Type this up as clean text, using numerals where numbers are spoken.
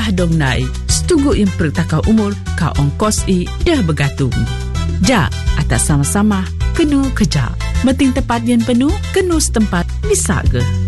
dah dong nai. Setunggu yang pertakau umur ka ongkos dah bergantung. Ja, atas sama-sama kenu kerja. Meting tepat yang penuh, kenu setempat bisa ke?